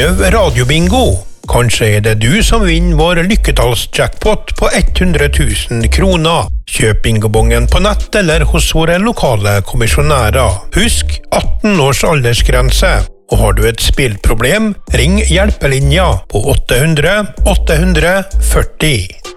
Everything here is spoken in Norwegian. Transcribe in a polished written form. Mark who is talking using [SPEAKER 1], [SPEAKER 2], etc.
[SPEAKER 1] Prøv radiobingo. Kanskje det du som vinner vår lykketallsjackpot på 100 000 kroner. Kjøp bingobongen på nett eller hos våre lokale kommisjonærer. Husk 18 års aldersgrense. Og har du et spillproblem, ring hjelpelinja på 800 840.